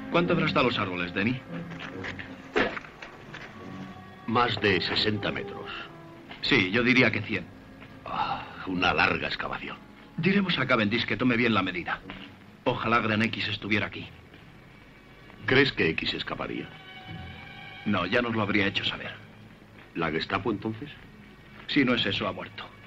¿Cuánto habrá hasta los árboles, Denny? Más de 60 metros. Sí, yo diría que 100. Una larga excavación. Diremos a Cavendish que tome bien la medida. Ojalá Gran X estuviera aquí. ¿Crees que X escaparía? No, ya nos lo habría hecho saber. ¿La Gestapo entonces? Si no es eso, ha muerto.